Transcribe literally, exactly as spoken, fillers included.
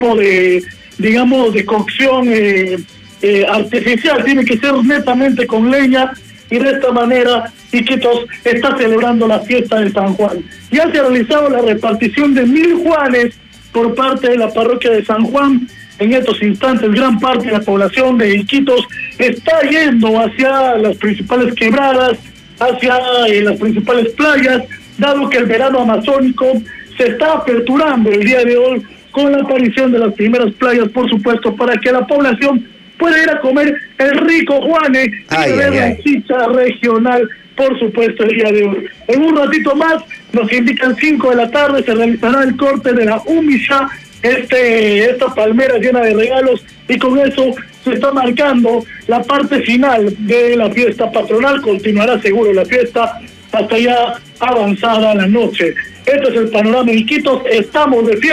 de, digamos, de cocción eh, eh, artificial, tiene que ser netamente con leña, y de esta manera Iquitos está celebrando la fiesta de San Juan. Ya se ha realizado la repartición de mil juanes por parte de la parroquia de San Juan. En estos instantes, gran parte de la población de Iquitos está yendo hacia las principales quebradas, hacia eh, las principales playas, dado que el verano amazónico se está aperturando el día de hoy con la aparición de las primeras playas, por supuesto, para que la población pueda ir a comer el rico juane y beber la chicha regional, por supuesto, el día de hoy. En un ratito más, nos indican cinco de la tarde, se realizará el corte de la Humilla, este, esta palmera llena de regalos, y con eso se está marcando la parte final de la fiesta patronal. Continuará seguro la fiesta hasta ya avanzada la noche. Este es el panorama de Iquitos, estamos de fiesta.